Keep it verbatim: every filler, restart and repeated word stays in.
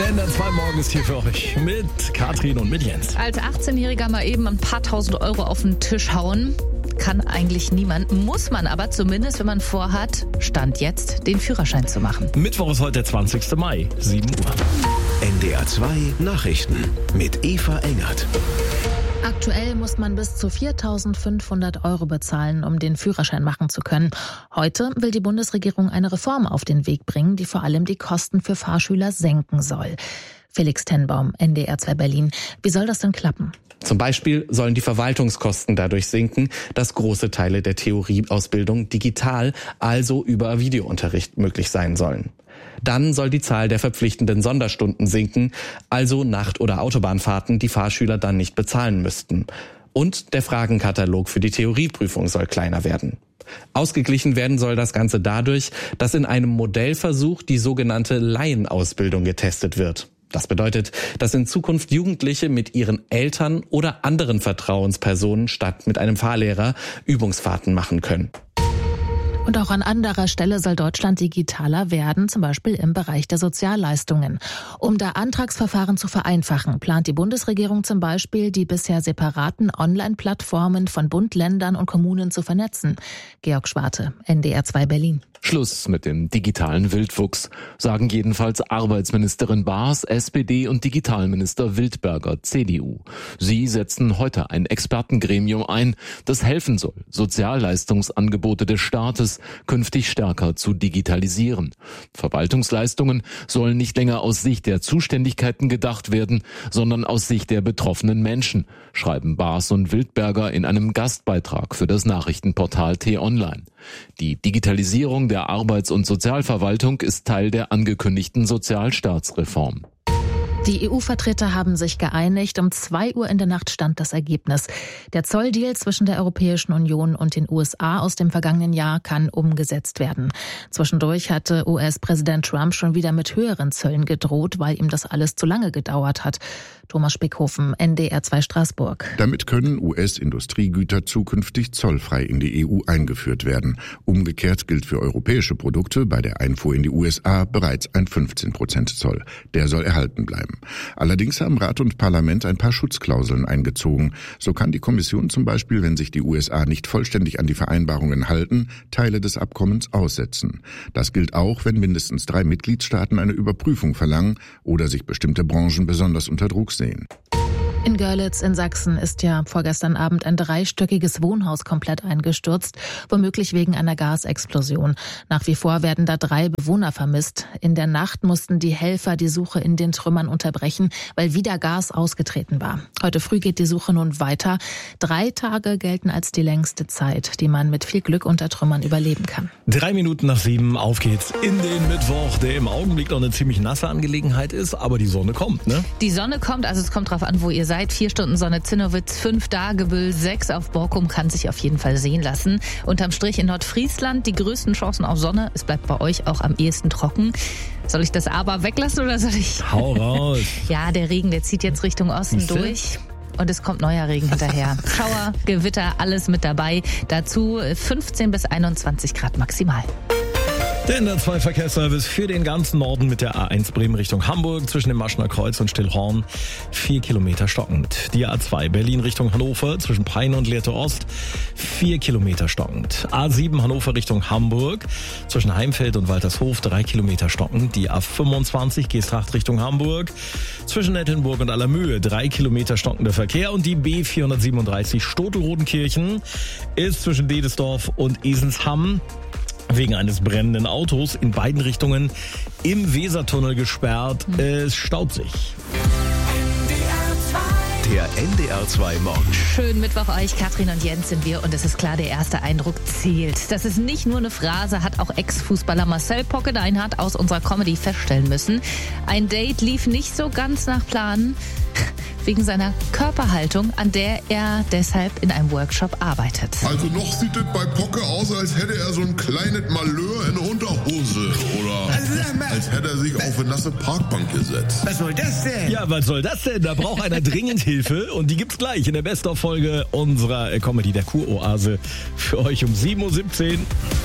Der N D R zwei Morgen ist hier für euch mit Katrin und mit Jens. Als achtzehnjähriger mal eben ein paar tausend Euro auf den Tisch hauen, kann eigentlich niemand, muss man aber zumindest, wenn man vorhat, Stand jetzt, den Führerschein zu machen. Mittwoch ist heute der zwanzigster Mai, sieben Uhr. N D R zwei Nachrichten mit Eva Engert. Aktuell muss man bis zu viertausendfünfhundert Euro bezahlen, um den Führerschein machen zu können. Heute will die Bundesregierung eine Reform auf den Weg bringen, die vor allem die Kosten für Fahrschüler senken soll. Felix Tenbaum, N D R zwei Berlin. Wie soll das denn klappen? Zum Beispiel sollen die Verwaltungskosten dadurch sinken, dass große Teile der Theorieausbildung digital, also über Videounterricht möglich sein sollen. Dann soll die Zahl der verpflichtenden Sonderstunden sinken, also Nacht- oder Autobahnfahrten, die Fahrschüler dann nicht bezahlen müssten. Und der Fragenkatalog für die Theorieprüfung soll kleiner werden. Ausgeglichen werden soll das Ganze dadurch, dass in einem Modellversuch die sogenannte Laienausbildung getestet wird. Das bedeutet, dass in Zukunft Jugendliche mit ihren Eltern oder anderen Vertrauenspersonen statt mit einem Fahrlehrer Übungsfahrten machen können. Und auch an anderer Stelle soll Deutschland digitaler werden, zum Beispiel im Bereich der Sozialleistungen. Um da Antragsverfahren zu vereinfachen, plant die Bundesregierung zum Beispiel, die bisher separaten Online-Plattformen von Bund, Ländern und Kommunen zu vernetzen. Georg Schwarte, N D R zwei Berlin. Schluss mit dem digitalen Wildwuchs, sagen jedenfalls Arbeitsministerin Baas, S P D und Digitalminister Wildberger, C D U. Sie setzen heute ein Expertengremium ein, das helfen soll, Sozialleistungsangebote des Staates künftig stärker zu digitalisieren. Verwaltungsleistungen sollen nicht länger aus Sicht der Zuständigkeiten gedacht werden, sondern aus Sicht der betroffenen Menschen, schreiben Baas und Wildberger in einem Gastbeitrag für das Nachrichtenportal T-Online. Die Digitalisierung der Arbeits- und Sozialverwaltung ist Teil der angekündigten Sozialstaatsreform. Die E U-Vertreter haben sich geeinigt. Um zwei Uhr in der Nacht stand das Ergebnis. Der Zolldeal zwischen der Europäischen Union und den U S A aus dem vergangenen Jahr kann umgesetzt werden. Zwischendurch hatte U S-Präsident Trump schon wieder mit höheren Zöllen gedroht, weil ihm das alles zu lange gedauert hat. Thomas Spickhofen, N D R zwei Straßburg. Damit können U S-Industriegüter zukünftig zollfrei in die E U eingeführt werden. Umgekehrt gilt für europäische Produkte bei der Einfuhr in die U S A bereits ein fünfzehn Prozent Zoll. Der soll erhalten bleiben. Allerdings haben Rat und Parlament ein paar Schutzklauseln eingezogen. So kann die Kommission zum Beispiel, wenn sich die U S A nicht vollständig an die Vereinbarungen halten, Teile des Abkommens aussetzen. Das gilt auch, wenn mindestens drei Mitgliedstaaten eine Überprüfung verlangen oder sich bestimmte Branchen besonders unter Druck sehen. In Görlitz in Sachsen ist ja vorgestern Abend ein dreistöckiges Wohnhaus komplett eingestürzt, womöglich wegen einer Gasexplosion. Nach wie vor werden da drei Bewohner vermisst. In der Nacht mussten die Helfer die Suche in den Trümmern unterbrechen, weil wieder Gas ausgetreten war. Heute früh geht die Suche nun weiter. Drei Tage gelten als die längste Zeit, die man mit viel Glück unter Trümmern überleben kann. Drei Minuten nach sieben, auf geht's in den Mittwoch, der im Augenblick noch eine ziemlich nasse Angelegenheit ist, aber die Sonne kommt, ne? Die Sonne kommt, also es kommt drauf an, wo ihr seid. Vier Stunden Sonne Zinnowitz, fünf Dagebüll, sechs auf Borkum, kann sich auf jeden Fall sehen lassen. Unterm Strich in Nordfriesland die größten Chancen auf Sonne. Es bleibt bei euch auch am ehesten trocken. Soll ich das aber weglassen oder soll ich? Hau raus. Ja, der Regen, der zieht jetzt Richtung Osten Siehste? durch. Und es kommt neuer Regen hinterher. Schauer, Gewitter, alles mit dabei. Dazu fünfzehn bis einundzwanzig Grad maximal. Der N D R zwei Verkehrsservice für den ganzen Norden mit der A eins Bremen Richtung Hamburg zwischen dem Maschner Kreuz und Stillhorn vier Kilometer stockend. Die A zwei Berlin Richtung Hannover zwischen Peine und Lehrte Ost vier Kilometer stockend. A sieben Hannover Richtung Hamburg zwischen Heimfeld und Waltershof drei Kilometer stockend. Die A fünfundzwanzig Geesthacht Richtung Hamburg zwischen Nettenburg und Allermöhe drei Kilometer stockender Verkehr. Und die B vierhundertsiebenunddreißig Stotel-Rodenkirchen ist zwischen Dedesdorf und Esensham wegen eines brennenden Autos in beiden Richtungen im Wesertunnel gesperrt. Es staut sich. Der N D R zwei Morgen. Schönen Mittwoch euch, Katrin und Jens sind wir und es ist klar, der erste Eindruck zählt. Das ist nicht nur eine Phrase, hat auch Ex-Fußballer Marcel Pocke-Deinhardt aus unserer Comedy feststellen müssen. Ein Date lief nicht so ganz nach Plan. Wegen seiner Körperhaltung, an der er deshalb in einem Workshop arbeitet. Also noch sieht es bei Pocke aus, als hätte er so ein kleines Malheur in der Unterhose. Oder als hätte er sich auf eine nasse Parkbank gesetzt. Was soll das denn? Ja, was soll das denn? Da braucht einer dringend Hilfe und die gibt's gleich in der Best-of-Folge unserer Comedy der Kuroase für euch um sieben Uhr siebzehn.